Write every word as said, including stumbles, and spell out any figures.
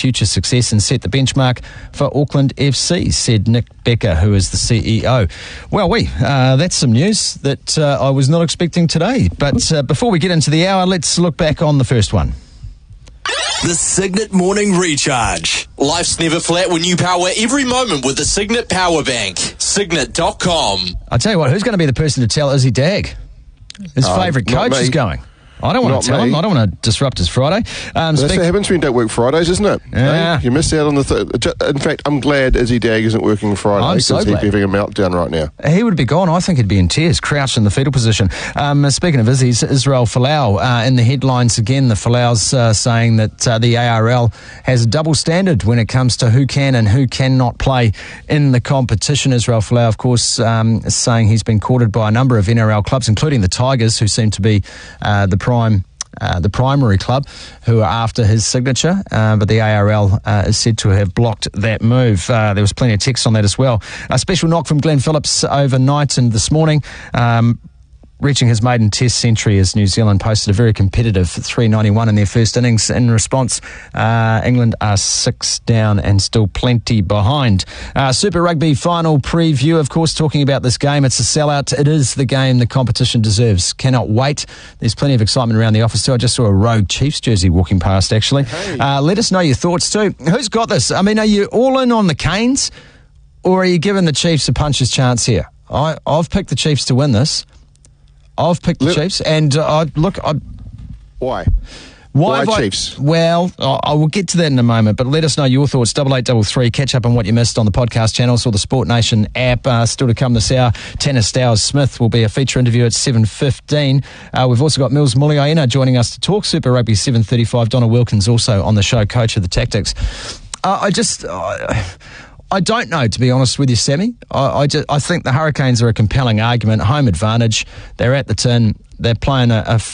future success and set the benchmark for Auckland F C, said Nick Becker, who is the C E O. Well, we, uh, that's some news that uh, I was not expecting today. But uh, before we get into the hour, let's look back on the first one. The Cygnett Morning Recharge. Life's never flat when you power every moment with the Cygnett Power Bank. Cygnett dot com. I tell you what, who's going to be the person to tell Izzy Dag? His Uh, favourite not coach me. is going. I don't want Not to tell me. him. I don't want to disrupt his Friday. Um, That's speak- what happens when you don't work Fridays, isn't it? Yeah. Hey, you miss out on the... Th- in fact, I'm glad Izzy Dag isn't working Friday I'm so because he'd glad. be having a meltdown right now. He would be gone. I think he'd be in tears, crouched in the fetal position. Um, speaking of Izzy's, Israel Folau uh, in the headlines again. The Falau's uh, saying that uh, the A R L has a double standard when it comes to who can and who cannot play in the competition. Israel Folau, of course, um, is saying he's been courted by a number of N R L clubs, including the Tigers, who seem to be uh, the prime... Uh, the primary club who are after his signature, uh, but the A R L uh, is said to have blocked that move. Uh, there was plenty of text on that as well. A special knock from Glenn Phillips overnight and this morning, um, reaching his maiden test century as New Zealand posted a very competitive three ninety-one in their first innings. In response, uh, England are six down and still plenty behind. Uh, Super Rugby final preview, of course, talking about this game. It's a sellout. It is the game the competition deserves. Cannot wait. There's plenty of excitement around the office too. I just saw a Rogue Chiefs jersey walking past, actually. Hey. Uh, let us know your thoughts too. Who's got this? I mean, are you all in on the Canes, or are you giving the Chiefs a puncher's chance here? I, I've picked the Chiefs to win this. I've picked the Let- Chiefs, and uh, I look. I, Why? why Why have I- Chiefs? well, I, I will get to that in a moment, but let us know your thoughts. Double eight double three. Catch up on what you missed on the podcast channels or the Sport Nation app. Uh, still to come this hour. Tanner Stowers Smith will be a feature interview at seven fifteen. Uh, we've also got Mills Muliaina joining us to talk Super Rugby seven thirty-five. Donna Wilkins also on the show, coach of the Tactics. Uh, I just. Uh, I don't know, to be honest with you, Sammy. I, I, just, I think the Hurricanes are a compelling argument. Home advantage. They're at the tin. They're playing a, a